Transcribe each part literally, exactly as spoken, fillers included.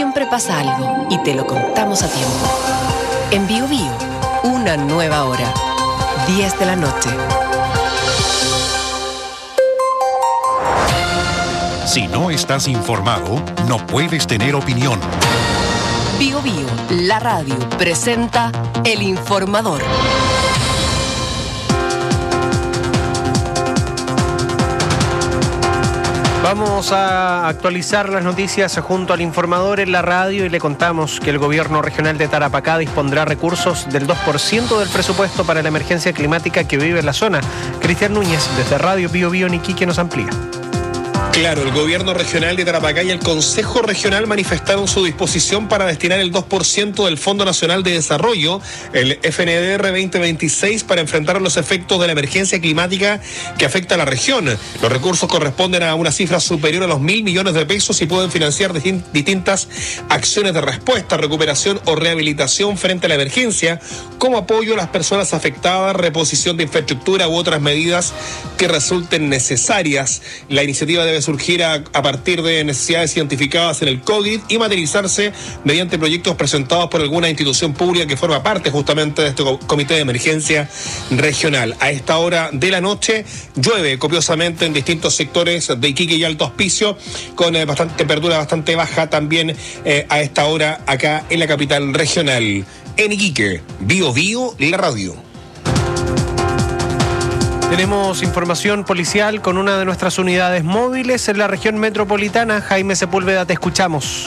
siempre pasa algo y te lo contamos a tiempo. En Bio Bio, una nueva hora. diez de la noche. Si no estás informado, no puedes tener opinión. Bio Bio, la radio, presenta El Informador. Vamos a actualizar las noticias junto al Informador en la radio y le contamos que el gobierno regional de Tarapacá dispondrá recursos del dos por ciento del presupuesto para la emergencia climática que vive en la zona. Cristian Núñez, desde Radio Bio Bio en Iquique, nos amplía. Claro, el gobierno regional de Tarapacá y el Consejo Regional manifestaron su disposición para destinar el dos por ciento del Fondo Nacional de Desarrollo, el F N D R veinte veintiséis, para enfrentar los efectos de la emergencia climática que afecta a la región. Los recursos corresponden a una cifra superior a los mil millones de pesos y pueden financiar distintas acciones de respuesta, recuperación o rehabilitación frente a la emergencia, como apoyo a las personas afectadas, reposición de infraestructura u otras medidas que resulten necesarias. La iniciativa debe surgir a, a partir de necesidades identificadas en el COVID y materializarse mediante proyectos presentados por alguna institución pública que forma parte justamente de este comité de emergencia regional. A esta hora de la noche llueve copiosamente en distintos sectores de Iquique y Alto Hospicio, con eh, bastante temperatura bastante baja también eh, a esta hora acá en la capital regional. En Iquique, Bio Bio, la radio. Tenemos información policial con una de nuestras unidades móviles en la región metropolitana. Jaime Sepúlveda, te escuchamos.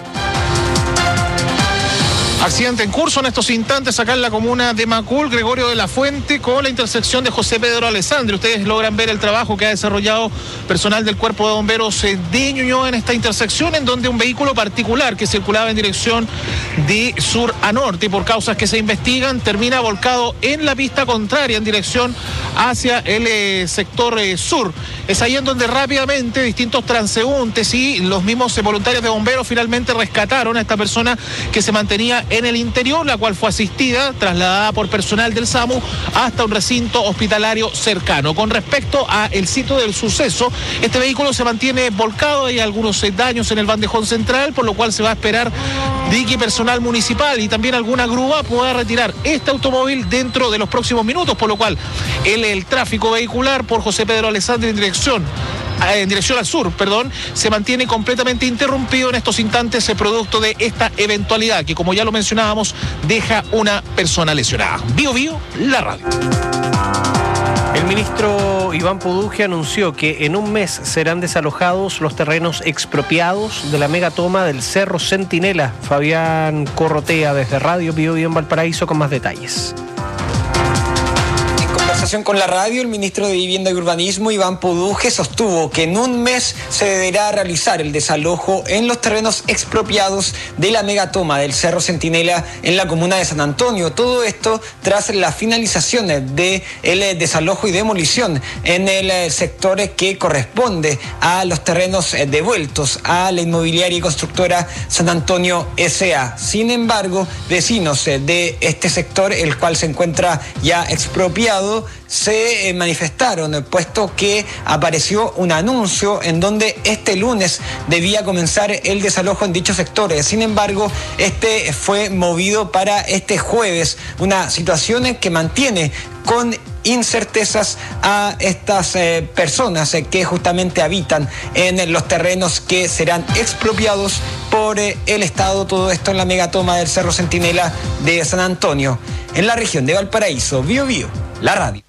Accidente en curso en estos instantes acá en la comuna de Macul, Gregorio de la Fuente, con la intersección de José Pedro Alessandri. Ustedes logran ver el trabajo que ha desarrollado personal del Cuerpo de Bomberos de Ñuñoa en esta intersección, en donde un vehículo particular que circulaba en dirección de sur a norte y por causas que se investigan termina volcado en la pista contraria en dirección hacia el eh, sector eh, sur. Es ahí en donde rápidamente distintos transeúntes y los mismos eh, voluntarios de bomberos finalmente rescataron a esta persona que se mantenía en el interior, la cual fue asistida, trasladada por personal del SAMU hasta un recinto hospitalario cercano. Con respecto al sitio del suceso, este vehículo se mantiene volcado, hay algunos daños en el bandejón central, por lo cual se va a esperar de que personal municipal y también alguna grúa pueda retirar este automóvil dentro de los próximos minutos, por lo cual el, el tráfico vehicular por José Pedro Alessandri en dirección en dirección al sur, perdón, se mantiene completamente interrumpido en estos instantes, producto de esta eventualidad que, como ya lo mencionábamos, deja una persona lesionada. Bio Bio, la radio. El ministro Iván Puduje anunció que en un mes serán desalojados los terrenos expropiados de la megatoma del Cerro Centinela. Fabián Corrotea, desde Radio Bio Bio en Valparaíso, con más detalles. Con la radio, el ministro de Vivienda y Urbanismo, Iván Puduje, sostuvo que en un mes se deberá realizar el desalojo en los terrenos expropiados de la megatoma del Cerro Centinela en la comuna de San Antonio. Todo esto tras la finalización del desalojo y demolición en el sector que corresponde a los terrenos devueltos a la inmobiliaria y constructora San Antonio S A. Sin embargo, vecinos de este sector, el cual se encuentra ya expropiado, se manifestaron, puesto que apareció un anuncio en donde este lunes debía comenzar el desalojo en dichos sectores. Sin embargo, este fue movido para este jueves, una situación que mantiene con incertezas a estas eh, personas eh, que justamente habitan en los terrenos que serán expropiados por eh, el Estado. Todo esto en la megatoma del Cerro Centinela de San Antonio, en la región de Valparaíso. Bio Bio, la radio.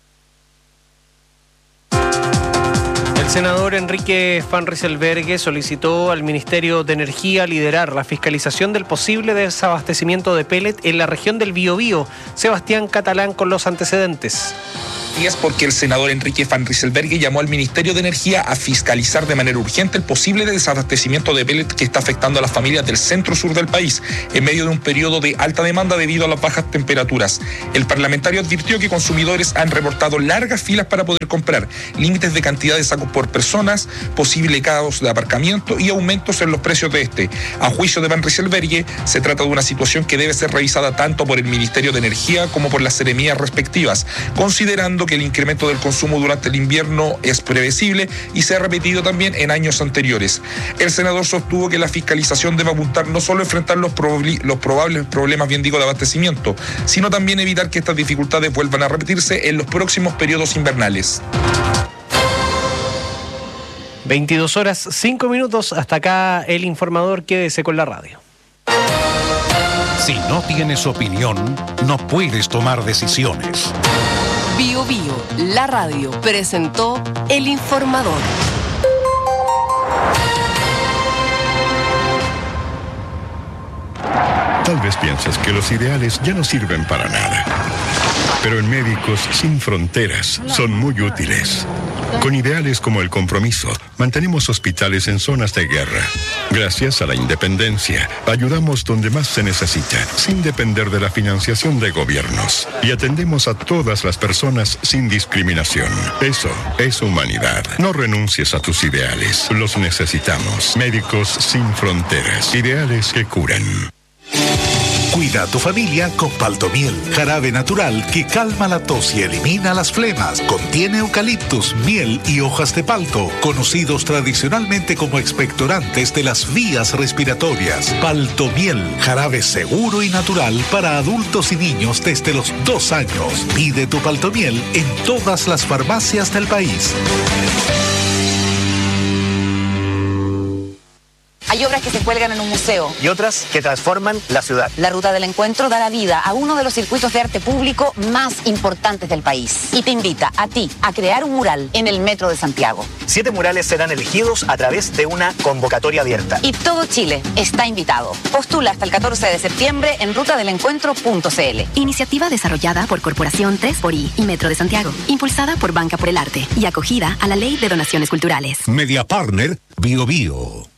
El senador Enrique Van Rysselberghe solicitó al Ministerio de Energía liderar la fiscalización del posible desabastecimiento de pellet en la región del Biobío. Sebastián Catalán con los antecedentes. Y es porque el senador Enrique Van Rysselberghe llamó al Ministerio de Energía a fiscalizar de manera urgente el posible desabastecimiento de pellet que está afectando a las familias del centro-sur del país en medio de un periodo de alta demanda debido a las bajas temperaturas. El parlamentario advirtió que consumidores han reportado largas filas para poder comprar, límites de cantidad de sacos por personas, posible caos de aparcamiento y aumentos en los precios de este. A juicio de Van Rysselberghe, se trata de una situación que debe ser revisada tanto por el Ministerio de Energía como por las seremías respectivas, considerando que que el incremento del consumo durante el invierno es previsible y se ha repetido también en años anteriores. El senador sostuvo que la fiscalización debe apuntar no solo a enfrentar los, prob- los probables problemas, bien digo, de abastecimiento, sino también evitar que estas dificultades vuelvan a repetirse en los próximos periodos invernales. veintidós horas, cinco minutos, hasta acá el informador, quédese con la radio. Si no tienes opinión, no puedes tomar decisiones. Bio Bio, la radio, presentó El Informador. Tal vez piensas que los ideales ya no sirven para nada. Pero en Médicos Sin Fronteras son muy útiles. Con ideales como el compromiso, mantenemos hospitales en zonas de guerra. Gracias a la independencia, ayudamos donde más se necesita, sin depender de la financiación de gobiernos. Y atendemos a todas las personas sin discriminación. Eso es humanidad. No renuncies a tus ideales. Los necesitamos. Médicos Sin Fronteras. Ideales que curan. Cuida a tu familia con Paltomiel, jarabe natural que calma la tos y elimina las flemas. Contiene eucaliptus, miel y hojas de palto, conocidos tradicionalmente como expectorantes de las vías respiratorias. Paltomiel, jarabe seguro y natural para adultos y niños desde los dos años. Pide tu Paltomiel en todas las farmacias del país. Hay obras que se cuelgan en un museo. Y otras que transforman la ciudad. La Ruta del Encuentro dará vida a uno de los circuitos de arte público más importantes del país. Y te invita a ti a crear un mural en el Metro de Santiago. Siete murales serán elegidos a través de una convocatoria abierta. Y todo Chile está invitado. Postula hasta el catorce de septiembre en ruta del encuentro punto c l. Iniciativa desarrollada por Corporación tres por I y Metro de Santiago. Impulsada por Banca por el Arte y acogida a la Ley de Donaciones Culturales. Media Partner Bio Bio.